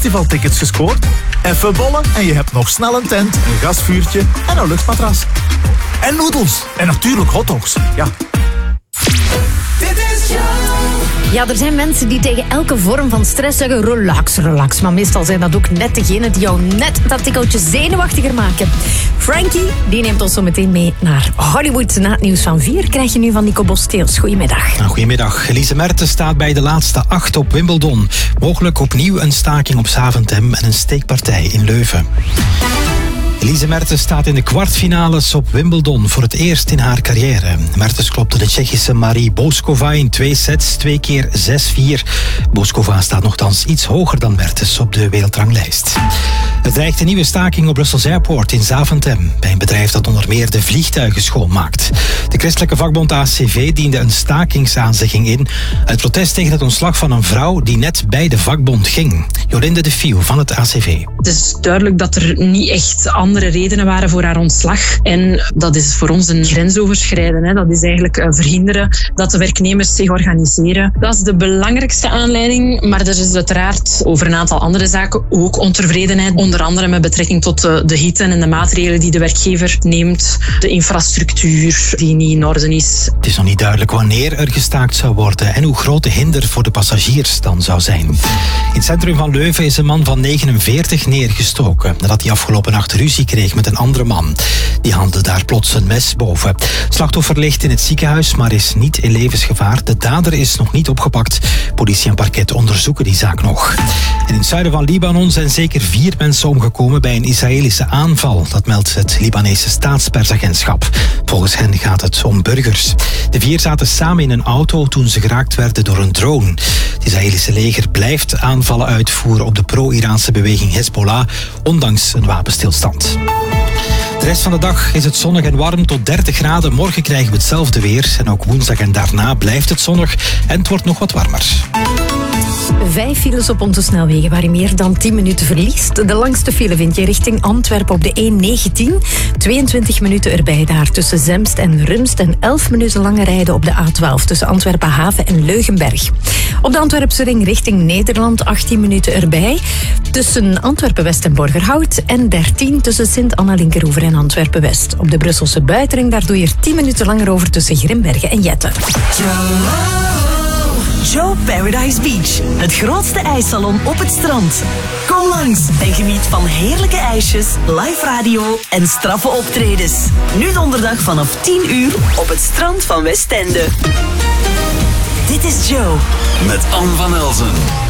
festivaltickets gescoord? Even bollen en je hebt nog snel een tent, een gasvuurtje en een luchtmatras. En noedels. En natuurlijk hotdogs. Ja. Ja, er zijn mensen die tegen elke vorm van stress zeggen relax, relax. Maar meestal zijn dat ook net degenen die jou net dat tikkeltje zenuwachtiger maken. Frankie, die neemt ons zo meteen mee naar Hollywood. Na het nieuws van 4 krijg je nu van Nico Bosteels. Goedemiddag. Goedemiddag. Elise Mertens staat bij de laatste 8 op Wimbledon. Mogelijk opnieuw een staking op Zaventem en een steekpartij in Leuven. Elise Mertens staat in de kwartfinales op Wimbledon voor het eerst in haar carrière. Mertens klopte de Tsjechische Marie Bouzkova in 2 sets, 2 keer 6-4. Bouzkova staat nogthans iets hoger dan Mertens op de wereldranglijst. Er dreigt een nieuwe staking op Brussels Airport in Zaventem, bij een bedrijf dat onder meer de vliegtuigen schoonmaakt. De christelijke vakbond ACV diende een stakingsaanzegging in uit protest tegen het ontslag van een vrouw die net bij de vakbond ging. Jorinde de Fieuw van het ACV. Het is duidelijk dat er niet echt andere redenen waren voor haar ontslag. En dat is voor ons een grensoverschrijden. Dat is eigenlijk verhinderen dat de werknemers zich organiseren. Dat is de belangrijkste aanleiding. Maar er is uiteraard over een aantal andere zaken ook ontevredenheid. Onder andere met betrekking tot de hitte en de maatregelen die de werkgever neemt. De infrastructuur die niet in orde is. Het is nog niet duidelijk wanneer er gestaakt zou worden en hoe groot de hinder voor de passagiers dan zou zijn. In het centrum van Leuven is een man van 49 neergestoken nadat hij afgelopen nacht ruzie kreeg met een andere man. Die handelde daar plots een mes boven. Het slachtoffer ligt in het ziekenhuis, maar is niet in levensgevaar. De dader is nog niet opgepakt. Politie en parket onderzoeken die zaak nog. En in het zuiden van Libanon zijn zeker 4 mensen omgekomen bij een Israëlische aanval. Dat meldt het Libanese staatspersagentschap. Volgens hen gaat het om burgers. De 4 zaten samen in een auto toen ze geraakt werden door een drone. Het Israëlische leger blijft aanvallen uitvoeren op de pro-Iraanse beweging Hezbollah, ondanks een wapenstilstand. De rest van de dag is het zonnig en warm tot 30 graden. Morgen krijgen we hetzelfde weer. En ook woensdag en daarna blijft het zonnig en het wordt nog wat warmer. 5 files op onze snelwegen waar je meer dan 10 minuten verliest. De langste file vind je richting Antwerpen op de E19. 22 minuten erbij daar tussen Zemst en Rumst. En 11 minuten langer rijden op de A12 tussen Antwerpen Haven en Leugenberg. Op de Antwerpse ring richting Nederland 18 minuten erbij. Tussen Antwerpen-West en Borgerhout. En 13 tussen Sint-Anna-Linkeroever en Antwerpen-West. Op de Brusselse buitenring daar doe je er 10 minuten langer over tussen Grimbergen en Jetten. Joe Paradise Beach, het grootste ijssalon op het strand. Kom langs en geniet van heerlijke ijsjes, live radio en straffe optredens. Nu donderdag vanaf 10 uur op het strand van Westende. Dit is Joe. Met Anne van Elzen.